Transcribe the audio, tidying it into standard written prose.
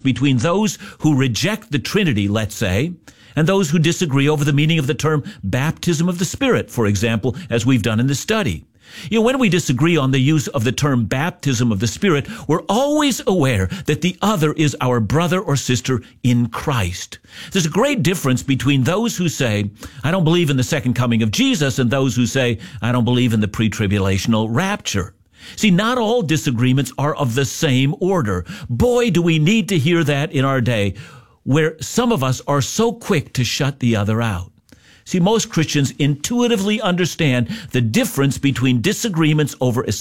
between those who reject the Trinity, let's say, and those who disagree over the meaning of the term baptism of the Spirit, for example, as we've done in the study. When we disagree on the use of the term baptism of the Spirit, we're always aware that the other is our brother or sister in Christ. There's a great difference between those who say, I don't believe in the second coming of Jesus, and those who say, I don't believe in the pre-tribulational rapture. See, not all disagreements are of the same order. Boy, do we need to hear that in our day, where some of us are so quick to shut the other out. See, most Christians intuitively understand the difference between disagreements over